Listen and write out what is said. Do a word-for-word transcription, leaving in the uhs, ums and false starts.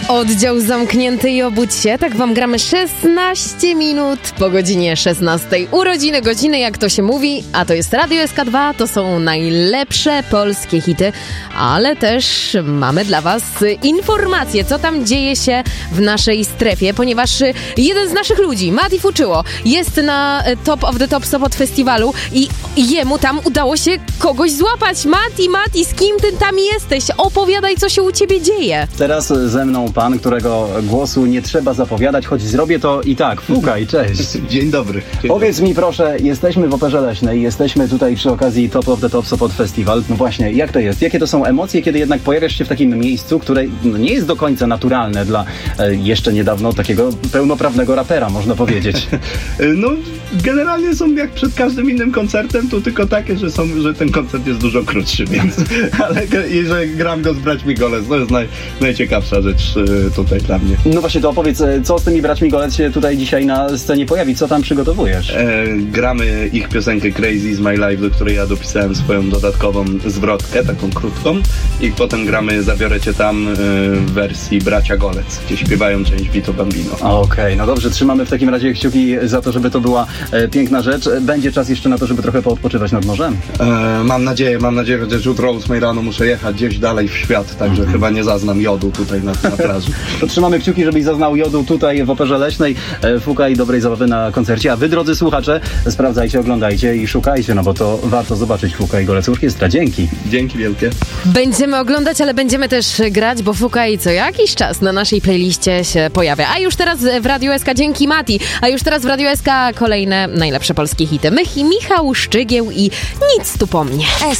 Oddział zamknięty i obudź się. Tak wam gramy szesnaście minut po godzinie szesnastej. Urodziny godziny, jak to się mówi, a to jest Radio S K dwa, to są najlepsze polskie hity, ale też mamy dla was informacje, co tam dzieje się w naszej strefie, ponieważ jeden z naszych ludzi, Mati Fuczyło, jest na Top of the Top Sopot Festiwalu i jemu tam udało się kogoś złapać. Mati, Mati, z kim ty tam jesteś? Opowiadaj, co się u ciebie dzieje. Teraz ze mną pan, którego głosu nie trzeba zapowiadać, choć zrobię to i tak. Fukaj, cześć. Dzień dobry. Dzień Powiedz dobry. mi proszę, jesteśmy w Operze Leśnej, jesteśmy tutaj przy okazji Top of the Top Sopot Festival. No właśnie, jak to jest? Jakie to są emocje, kiedy jednak pojawiasz się w takim miejscu, które no, nie jest do końca naturalne dla e, jeszcze niedawno takiego pełnoprawnego rapera, można powiedzieć. No, generalnie są jak przed każdym innym koncertem, tu tylko takie, że, są, że ten koncert jest dużo krótszy, więc ale i że gram go z braćmi Golec, to jest naj, najciekawsza rzecz y, tutaj dla mnie. No właśnie, to opowiedz, co z tymi braćmi Golec się tutaj dzisiaj na scenie pojawi, co tam przygotowujesz? E, gramy ich piosenkę Crazy is my life, do której ja dopisałem swoją dodatkową zwrotkę, taką krótką, i potem gramy Zabiorę cię tam y, w wersji bracia Golec, gdzie śpiewają część Vito Bambino. Okej, okay, no dobrze, trzymamy w takim razie kciuki za to, żeby to była e, piękna rzecz. Będzie czas jeszcze na to, żeby trochę poodpoczywać nad morzem? E, mam nadzieję, mam nadzieję, chociaż jutro o ósmej rano muszę jechać gdzieś dalej w świat, także mm-hmm. chyba nie zaznam jodu tutaj na, na plaży. To trzymamy kciuki, żebyś zaznał jodu tutaj w Operze Leśnej. E, Fukaj dobrej zabawy na koncercie, a wy, drodzy słuchacze, sprawdzajcie, oglądajcie i szukajcie, no bo to warto zobaczyć Fukaj Golec Orkiestra. Dzięki. Dzięki wielkie. Będziemy oglądać, ale będziemy też grać, bo Fukaj co jakiś czas na naszej playliście się pojawia. A już teraz w Radiu S K, dzięki Mati, a już teraz w Radiu S K kolejne najlepsze polskie hity. My, Michał Szczygieł i Nic tu po mnie.